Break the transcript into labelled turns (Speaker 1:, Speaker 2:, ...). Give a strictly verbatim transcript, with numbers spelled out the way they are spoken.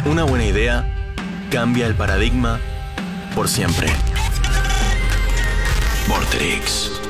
Speaker 1: Una buena idea cambia el paradigma por siempre. Vorterix.